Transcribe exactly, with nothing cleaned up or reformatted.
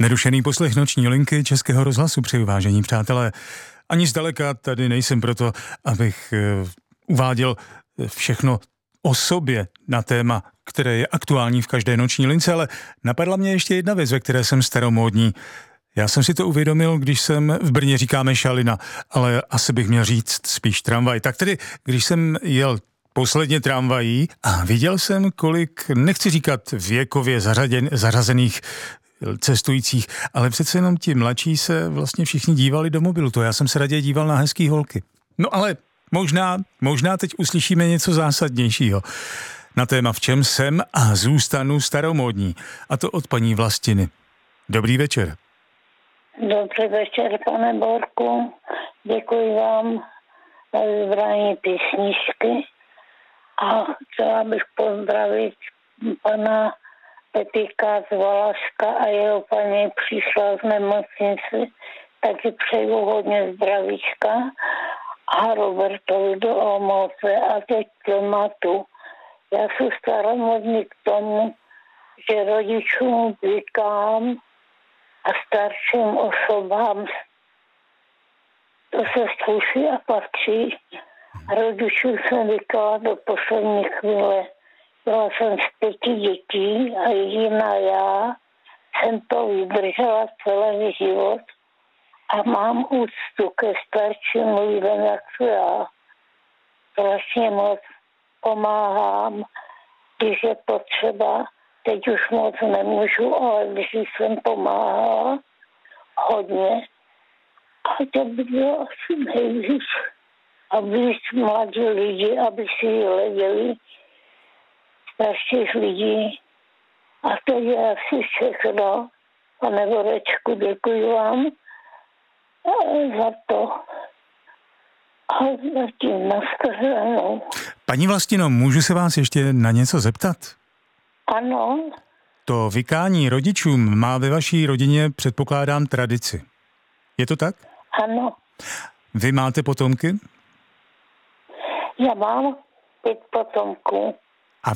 Nerušený poslech noční linky Českého rozhlasu přeju, vážení přátelé. Ani zdaleka tady nejsem proto, abych uváděl všechno o sobě na téma, které je aktuální v každé noční lince, ale napadla mě ještě jedna věc, ve které jsem staromódní. Já jsem si to uvědomil, když jsem, v Brně říkáme šalina, ale asi bych měl říct spíš tramvaj. Tak tedy, když jsem jel posledně tramvají a viděl jsem, kolik, nechci říkat věkově zařaděn, zařazených cestujících, ale přece jenom ti mladší se vlastně všichni dívali do mobilu. To já jsem se raději díval na hezký holky. No ale možná, možná teď uslyšíme něco zásadnějšího na téma, v čem jsem a zůstanu staromódní. A to od paní Vlastiny. Dobrý večer. Dobrý večer, pane Borku. Děkuji vám za vybrání písničky a chtěla bych pozdravit pana Petika z Valašska a jeho paní přišla z nemocnice, taky přeju hodně zdravíčka a Robertovi do Olomouce a teď tématu. Já jsem staromodný k tomu, že rodičům zvykám a starším osobám to se sluší a patří. Rodičů jsem vykala do poslední chvíle. Byla jsem z pěti dětí a jediná já jsem to vydržela celý život a mám úctu ke starším lidem, jak jsem já. Strašně moc pomáhám, když je potřeba. Teď už moc nemůžu, ale když jsem pomáhala hodně. A to by bylo asi nejvíc, aby mladí lidi, aby si hleděli starších lidí. A to je asi všechno. Pane Borečku, děkuji vám za to. A zatím nashledanou. Paní Vlastino, můžu se vás ještě na něco zeptat? Ano. To vykání rodičům má ve vaší rodině, předpokládám, tradici. Je to tak? Ano. Vy máte potomky? Já mám pět potomků.